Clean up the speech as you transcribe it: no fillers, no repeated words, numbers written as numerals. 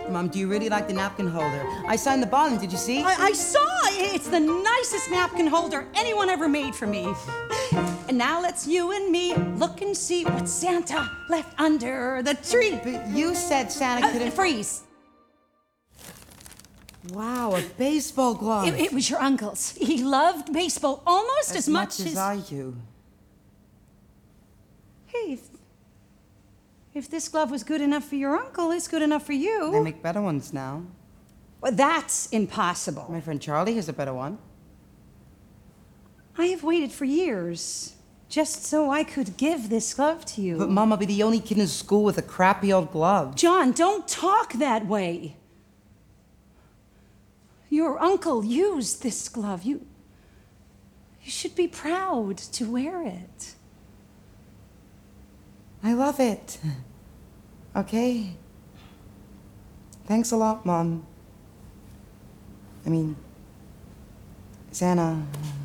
Mom, do you really like the napkin holder? I signed the bottom, did you see? I saw! It's the nicest napkin holder anyone ever made for me. And now let's you and me look and see what Santa left under the tree. But you said Santa couldn't... Freeze. Wow, a baseball glove. It was your uncle's. He loved baseball almost as much as I do. Hey, if this glove was good enough for your uncle, it's good enough for you. They make better ones now. Well, that's impossible. My friend Charlie has a better one. I have waited for years just so I could give this glove to you. But Mom, I'll be the only kid in school with a crappy old glove. John, don't talk that way. Your uncle used this glove. You should be proud to wear it. I love it. Okay? Thanks a lot, Mom. I mean, Santa...